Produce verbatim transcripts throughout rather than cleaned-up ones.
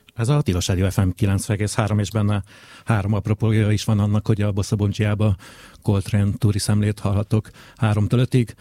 Ez a Tilos Rádió ef em kilencven egész három, és benne három apropója is van annak, hogy a Bossa Bongiába Coltrane túri szemlét hallhatok háromtól ötig,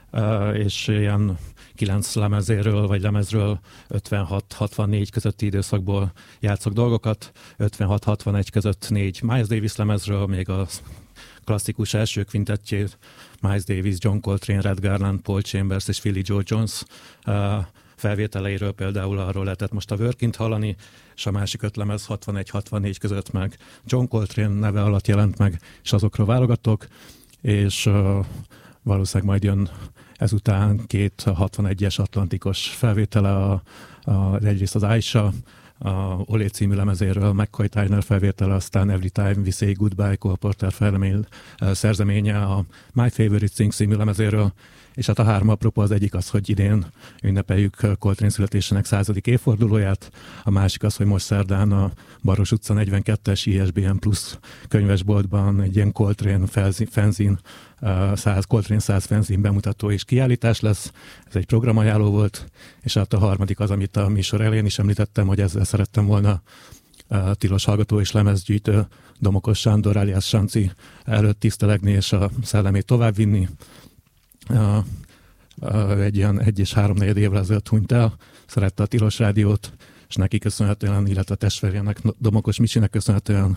és ilyen kilenc lemezéről vagy lemezről ötvenhat hatvannégy közötti időszakból játszok dolgokat, ötvenhat hatvanegy között négy Miles Davis lemezről, még a klasszikus első kvintettjét, Miles Davis, John Coltrane, Red Garland, Paul Chambers és Philly Joe Jones felvételeiről például arról lehetett most a Workint hallani, és a másik öt lemez hatvanegy hatvannégy között meg John Coltrane neve alatt jelent meg, és azokról válogatok, és uh, valószínűleg majd jön ezután két hatvanegyes atlantikos felvétele, a, a, egyrészt az Aisha, a Olé című lemezéről, McCoy Tyner felvétele, aztán Every Time We Say Goodbye, Cole Porter felmény, szerzeménye, a My Favorite Things című lemezéről, és hát a három apropó az egyik az, hogy idén ünnepeljük Coltrane születésének századik évfordulóját, a másik az, hogy most szerdán a Baros utca negyvenkettes i es bé en plusz könyvesboltban egy ilyen Coltrane fanzine, száz Coltrane száz fanzine bemutató és kiállítás lesz. Ez egy programajánló volt, és hát a harmadik az, amit a műsor elején is említettem, hogy ezzel szerettem volna a tilos hallgató és lemezgyűjtő Domokos Sándor alias Sanci előtt tisztelegni és a szellemét továbbvinni. Uh, uh, egy ilyen egy és háromnegyed évre ezelőtt hunyt el, szerette a Tilos Rádiót, és neki köszönhetően, illetve a testvérjének, Domokos Micsinek köszönhetően,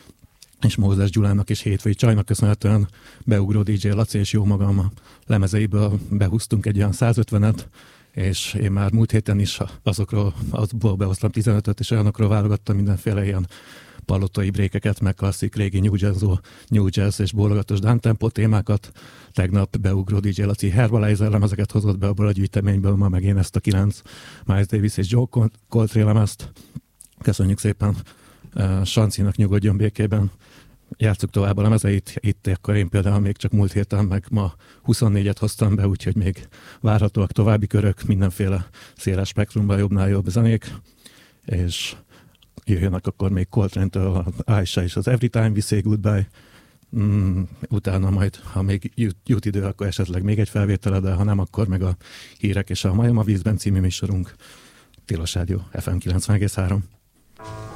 és Mózes Gyulának és Hétfői Csajnak köszönhetően beugró dé dzsé Laci és jó magam a lemezeiből behúztunk egy olyan százötvenet, és én már múlt héten is azokról, azból behoztam tizenötöt, és olyanokról válogattam mindenféle ilyen palottai brékeket, meg klasszik, régi new, jazzó, new jazz és bólogatos downtempo témákat. Tegnap beugró dé dzsé Laci Herbalizer lemezeket hozott be abból a gyűjteményből, ma meg én ezt a kilenc Miles Davis és Joe Coltrane lemezt. Köszönjük szépen, uh, Sancinak nyugodjon békében. Játsszuk tovább a lemezeit. Itt akkor én például még csak múlt héten, meg ma huszonnégyet hoztam be, úgyhogy még várhatóak további körök, mindenféle széles spektrumban jobbnál jobb zenék, és jöjjönnek akkor még Coltrane-től az Aisha és az Every Time We Say Goodbye. Mm, utána majd, ha még jut, jut idő, akkor esetleg még egy felvétele, de ha nem, akkor meg a hírek és a Majom a vízben című műsorunk. Tilos Rádió ef em kilencven egész három.